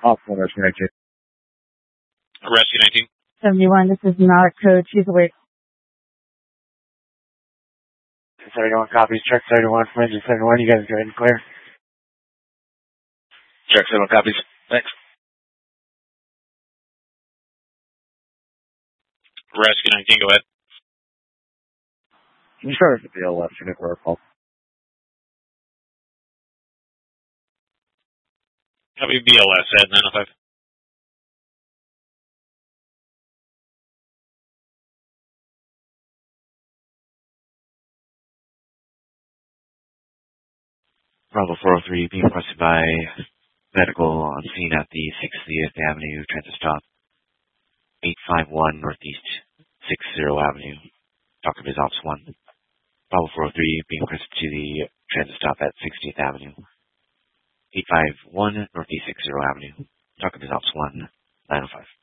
Optimal Rescue 19. Rescue 19. 71, this is not code. She's awake. 71 copies. Check 71 from engine 71. You guys go ahead and clear. Check 71 copies. Thanks. Rescue 19, go ahead. Can you start with the BLS unit for our call? Copy BLS at 905. Bravo 403 being requested by medical on scene at the 60th Avenue Transit Stop, 851 Northeast 60 Avenue. Dr. Biz Ops 1. Bravo 403 being requested to the transit stop at 60th Avenue, 851 Northeast 60 Avenue. Dr. Biz Ops